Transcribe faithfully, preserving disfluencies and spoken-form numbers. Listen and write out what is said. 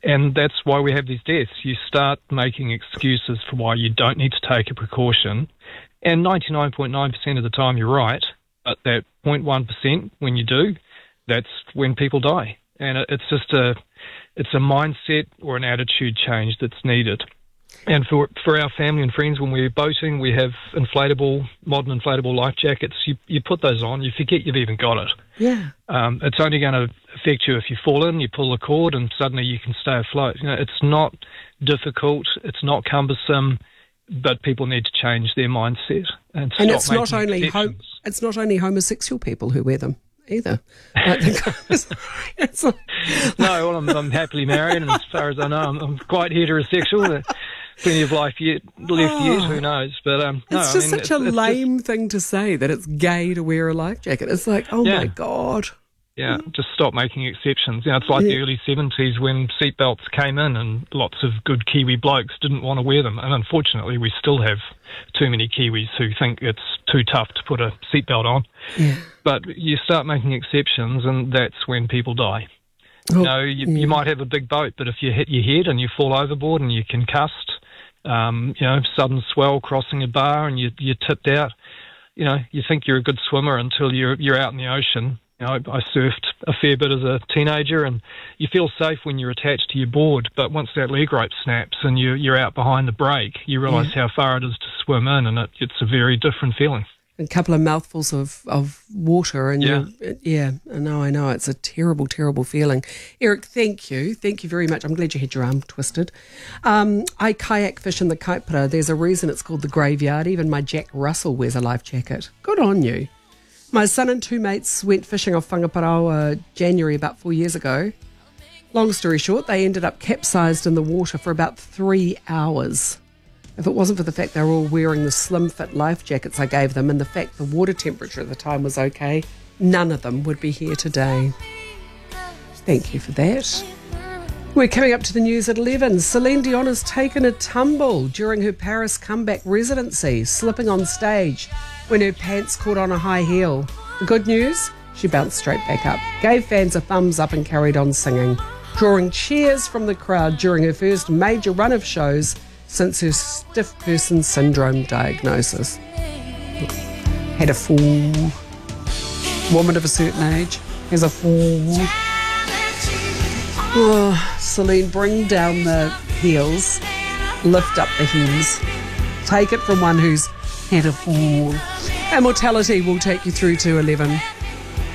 And that's why we have these deaths. You start making excuses for why you don't need to take a precaution, and ninety-nine point nine percent of the time you're right, but that zero point one percent when you do, that's when people die. And it's just a, it's a mindset or an attitude change that's needed. And for for our family and friends, when we're boating, we have inflatable, modern inflatable life jackets. You you put those on, you forget you've even got it. Yeah. Um, it's only going to affect you if you fall in, you pull the cord, and suddenly you can stay afloat. You know, it's not difficult, it's not cumbersome, but people need to change their mindset and stop And it's not making only ho- exceptions. it's not only homosexual people who wear them either. Like the guys, it's like, No, well, I'm, I'm happily married, and as far as I know, I'm, I'm quite heterosexual. Plenty of life yet left Oh. yet, who knows? But um, no, it's I just mean, such it's, a it's lame Just, thing to say that it's gay to wear a life jacket. It's like, oh Yeah. my God. yeah, just stop making exceptions. You know, it's like Yeah. the early seventies when seatbelts came in, and lots of good Kiwi blokes didn't want to wear them. And unfortunately, we still have too many Kiwis who think it's too tough to put a seatbelt on. Yeah. But you start making exceptions, and that's when people die. Oh, You know, you, yeah. you might have a big boat, but if you hit your head and you fall overboard and you're concussed, um, you know, sudden swell crossing a bar and you, you're tipped out, you know, you think you're a good swimmer until you're you're out in the ocean. You know, I, I surfed a fair bit as a teenager, and you feel safe when you're attached to your board, but once that leg rope snaps and you, you're out behind the break, you realise how far it is to swim in, and it, it's a very different feeling. A couple of mouthfuls of, of water and Yeah. you, yeah, I know, I know. It's a terrible, terrible feeling. Eric, thank you. Thank you very much. I'm glad you had your arm twisted. Um, I kayak fish in the Kaipara. There's a reason it's called the graveyard. Even my Jack Russell wears a life jacket. Good on you. My son and two mates went fishing off Whangaparaoa January about four years ago. Long story short, they ended up capsized in the water for about three hours. If it wasn't for the fact they were all wearing the slim fit life jackets I gave them and the fact the water temperature at the time was okay, none of them would be here today. Thank you for that. We're coming up to the news at eleven. Celine Dion has taken a tumble during her Paris comeback residency, slipping on stage when her pants caught on a high heel. The good news? She bounced straight back up, gave fans a thumbs up and carried on singing, drawing cheers from the crowd during her first major run of shows since her stiff person syndrome diagnosis. Had a fall. Woman of a certain age has a fall. Oh, Celine, bring down the heels, lift up the hems. Take it from one who's had a fall. And mortality will take you through to eleven.